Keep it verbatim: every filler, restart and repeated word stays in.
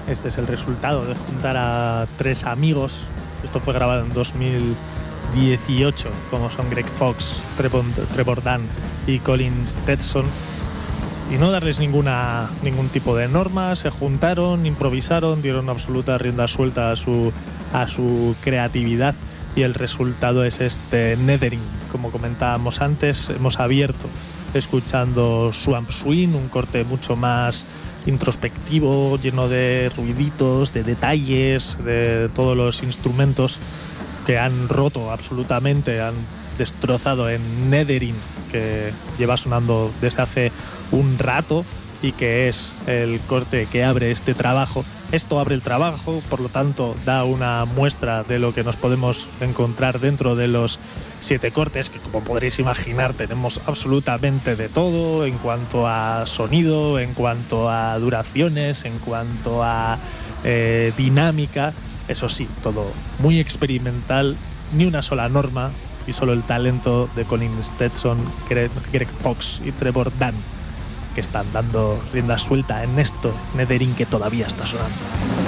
Este es el resultado de juntar a tres amigos. Esto fue grabado en dos mil dieciocho, como son Greg Fox, Trevor, Trevor Dunn y Colin Stetson, y no darles ninguna ningún tipo de norma. Se juntaron, improvisaron, dieron absoluta rienda suelta a su, a su creatividad, y el resultado es este Nethering. Como comentábamos antes, hemos abierto escuchando Swamp Swing, un corte mucho más introspectivo, lleno de ruiditos, de detalles, de todos los instrumentos que han roto absolutamente, han destrozado en Nethering, que lleva sonando desde hace un rato y que es el corte que abre este trabajo. Esto abre el trabajo, por lo tanto da una muestra de lo que nos podemos encontrar dentro de los siete cortes, que como podréis imaginar tenemos absolutamente de todo en cuanto a sonido, en cuanto a duraciones, en cuanto a eh, dinámica. Eso sí, todo muy experimental, ni una sola norma, y solo el talento de Colin Stetson, Greg, Greg Fox y Trevor Dunn, que están dando rienda suelta en esto, Nethering, que todavía está sonando.